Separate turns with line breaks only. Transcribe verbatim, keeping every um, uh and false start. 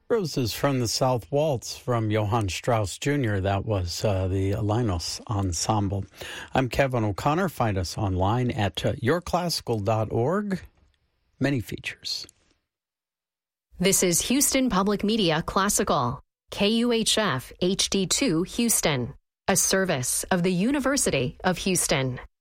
Roses from the South Waltz from Johann Strauss Junior That was uh, the Linus Ensemble. I'm Kevin O'Connor. Find us online at uh, your classical dot org. Many features.
This is Houston Public Media Classical, K U H F H D two Houston, a service of the University of Houston.